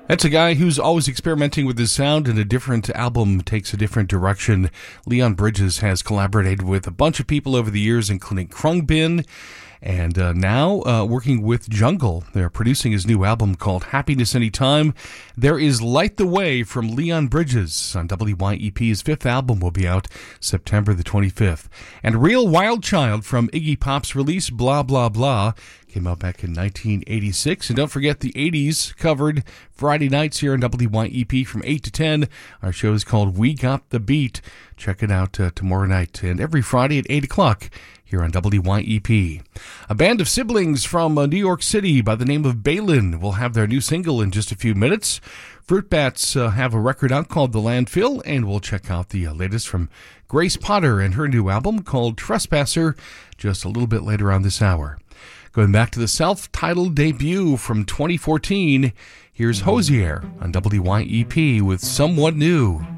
That's a guy who's always experimenting with his sound, and a different album takes a different direction. Leon Bridges has collaborated with a bunch of people over the years, including Khruangbin, and now working with Jungle. They're producing his new album called Happiness Anytime. There is Light the Way from Leon Bridges on WYEP. His fifth album will be out September the 25th. And Real Wild Child from Iggy Pop's release, Blah Blah Blah, came out back in 1986. And don't forget the 80s covered Friday nights here on WYEP from 8 to 10. Our show is called We Got the Beat. Check it out tomorrow night and every Friday at 8 o'clock here on WYEP. A band of siblings from New York City by the name of Balin will have their new single in just a few minutes. Fruit Bats have a record out called The Landfill, and we'll check out the latest from Grace Potter and her new album called Trespasser just a little bit later on this hour. Going back to the self-titled debut from 2014, here's Hozier on WYEP with Someone New.